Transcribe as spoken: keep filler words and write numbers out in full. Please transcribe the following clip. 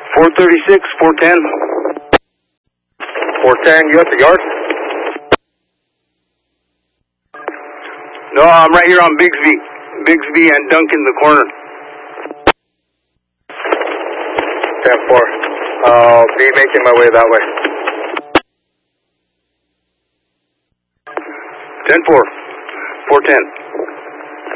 four thirty-six, four ten. four ten, you at the yard? No, I'm right here on Bigsby. Bigsby and Duncan, the corner. ten four. I'll be making my way that way. ten four, four ten.